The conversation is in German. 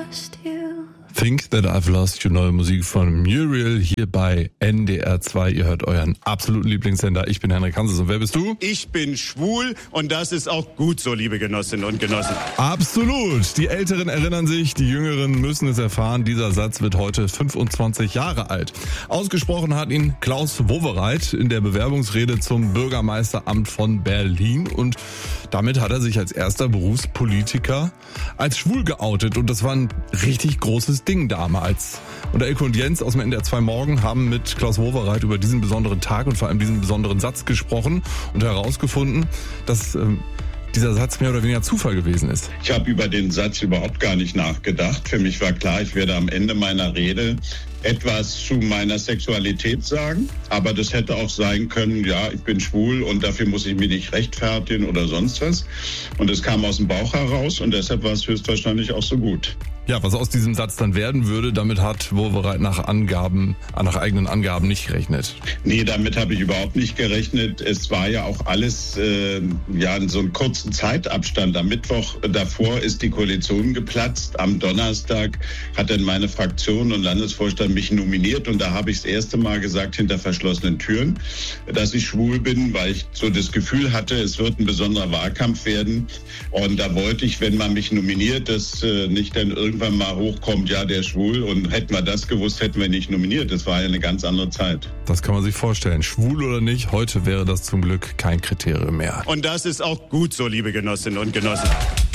lost you. Think That I've Lost You, neue Musik von Muriel hier bei NDR 2. Ihr hört euren absoluten Lieblingssender. Ich bin Henrik Hanses und wer bist du? Ich bin schwul und das ist auch gut so, liebe Genossinnen und Genossen. Absolut. Die Älteren erinnern sich, die Jüngeren müssen es erfahren. Dieser Satz wird heute 25 Jahre alt. Ausgesprochen hat ihn Klaus Wowereit in der Bewerbungsrede zum Bürgermeisteramt von Berlin und damit hat er sich als erster Berufspolitiker als schwul geoutet und das war ein richtig großes Ding damals. Und Elke und Jens aus dem NDR 2 Morgen haben mit Klaus Wowereit über diesen besonderen Tag und vor allem diesen besonderen Satz gesprochen und herausgefunden, dass dieser Satz mehr oder weniger Zufall gewesen ist. Ich habe über den Satz überhaupt gar nicht nachgedacht. Für mich war klar, ich werde am Ende meiner Rede etwas zu meiner Sexualität sagen. Aber das hätte auch sein können, ja, ich bin schwul und dafür muss ich mich nicht rechtfertigen oder sonst was. Und es kam aus dem Bauch heraus und deshalb war es höchstwahrscheinlich auch so gut. Ja, was aus diesem Satz dann werden würde, damit hat Wowereit nach eigenen Angaben nicht gerechnet. Nee, damit habe ich überhaupt nicht gerechnet. Es war ja auch alles in so einem kurzen Zeitabstand. Am Mittwoch davor ist die Koalition geplatzt. Am Donnerstag hat dann meine Fraktion und Landesvorstand mich nominiert. Und da habe ich das erste Mal gesagt, hinter verschlossenen Türen, dass ich schwul bin, weil ich so das Gefühl hatte, es wird ein besonderer Wahlkampf werden. Und da wollte ich, wenn man mich nominiert, dass nicht dann irgendwann mal hochkommt, ja, der ist schwul. Und hätten wir das gewusst, hätten wir nicht nominiert. Das war ja eine ganz andere Zeit. Das kann man sich vorstellen. Schwul oder nicht, heute wäre das zum Glück kein Kriterium mehr. Und das ist auch gut so, liebe Genossinnen und Genossen.